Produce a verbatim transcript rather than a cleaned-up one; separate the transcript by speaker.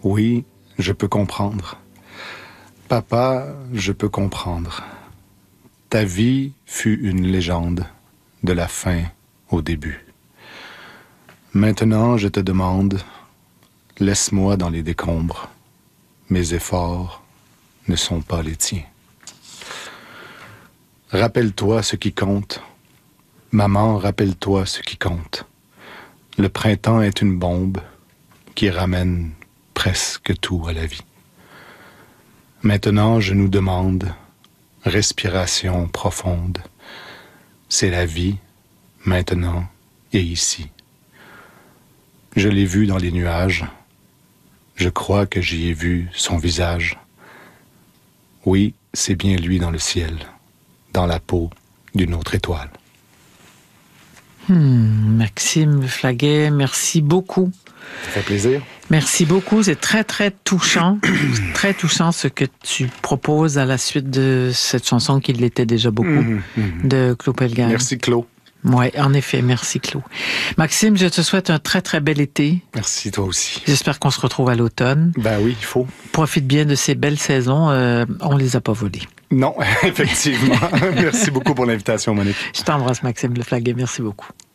Speaker 1: Oui, je peux comprendre. Papa, je peux comprendre. Ta vie fut une légende, de la fin au début. Maintenant, je te demande, laisse-moi dans les décombres. Mes efforts ne sont pas les tiens. Rappelle-toi ce qui compte. Maman, rappelle-toi ce qui compte. Le printemps est une bombe qui ramène presque tout à la vie. Maintenant, je nous demande, respiration profonde. C'est la vie, maintenant et ici. Je l'ai vu dans les nuages. Je crois que j'y ai vu son visage. Oui, c'est bien lui dans le ciel, dans la peau d'une autre étoile.
Speaker 2: Hmm, Maxime Flaguet, merci beaucoup.
Speaker 1: Ça fait plaisir.
Speaker 2: Merci beaucoup, c'est très très touchant, très touchant ce que tu proposes à la suite de cette chanson qui l'était déjà beaucoup, mmh, mmh. de Claude Pelgag.
Speaker 1: Merci Claude.
Speaker 2: Oui, en effet, merci Claude. Maxime, je te souhaite un très très bel été.
Speaker 1: Merci, toi aussi.
Speaker 2: J'espère qu'on se retrouve à l'automne.
Speaker 1: Ben oui, il faut.
Speaker 2: Profite bien de ces belles saisons, euh, on les a pas volées.
Speaker 1: Non, effectivement. Merci beaucoup pour l'invitation, Monique.
Speaker 2: Je t'embrasse, Maxime Leflaguet, merci beaucoup.